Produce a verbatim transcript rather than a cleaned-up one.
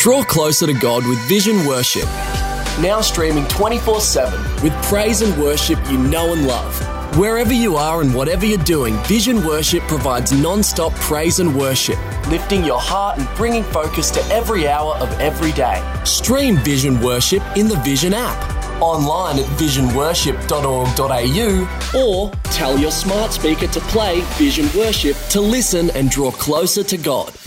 Draw closer to God with Vision Worship. Now streaming twenty-four seven with praise and worship you know and love. Wherever you are and whatever you're doing, Vision Worship provides non-stop praise and worship, lifting your heart and bringing focus to every hour of every day. Stream Vision Worship in the Vision app, online at vision worship dot org dot a u, or tell your smart speaker to play Vision Worship to listen and draw closer to God.